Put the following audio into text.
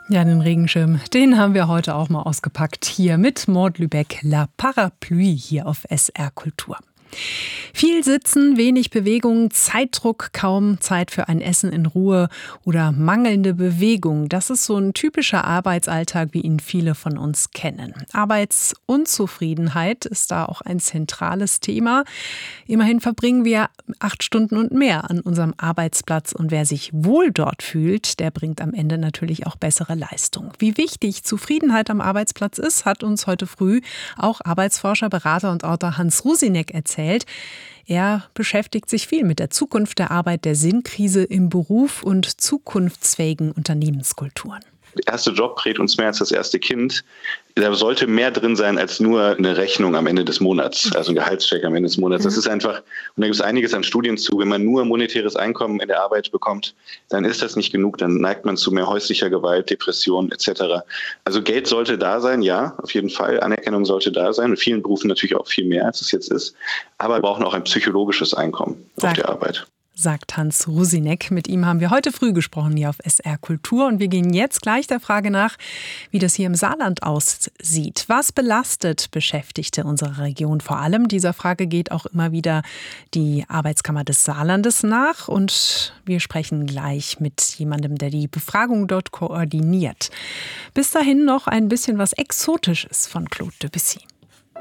Ja, den Regenschirm, den haben wir heute auch mal ausgepackt. Hier mit Maud Lübeck, La Parapluie hier auf SR Kultur. Viel Sitzen, wenig Bewegung, Zeitdruck, kaum Zeit für ein Essen in Ruhe oder mangelnde Bewegung. Das ist so ein typischer Arbeitsalltag, wie ihn viele von uns kennen. Arbeitsunzufriedenheit ist da auch ein zentrales Thema. Immerhin verbringen wir 8 Stunden und mehr an unserem Arbeitsplatz. Und wer sich wohl dort fühlt, der bringt am Ende natürlich auch bessere Leistung. Wie wichtig Zufriedenheit am Arbeitsplatz ist, hat uns heute früh auch Arbeitsforscher, Berater und Autor Hans Rusinek erzählt. Er beschäftigt sich viel mit der Zukunft der Arbeit, der Sinnkrise im Beruf und zukunftsfähigen Unternehmenskulturen. Der erste Job prägt uns mehr als das erste Kind. Da sollte mehr drin sein als nur eine Rechnung am Ende des Monats, also ein Gehaltscheck am Ende des Monats. Das ist einfach, und da gibt es einiges an Studien zu, wenn man nur monetäres Einkommen in der Arbeit bekommt, dann ist das nicht genug, dann neigt man zu mehr häuslicher Gewalt, Depressionen etc. Also Geld sollte da sein, ja, auf jeden Fall. Anerkennung sollte da sein, in vielen Berufen natürlich auch viel mehr, als es jetzt ist. Aber wir brauchen auch ein psychologisches Einkommen auf der Arbeit. Sagt Hans Rusinek. Mit ihm haben wir heute früh gesprochen hier auf SR Kultur. Und wir gehen jetzt gleich der Frage nach, wie das hier im Saarland aussieht. Was belastet Beschäftigte unserer Region vor allem? Dieser Frage geht auch immer wieder die Arbeitskammer des Saarlandes nach. Und wir sprechen gleich mit jemandem, der die Befragung dort koordiniert. Bis dahin noch ein bisschen was Exotisches von Claude Debussy.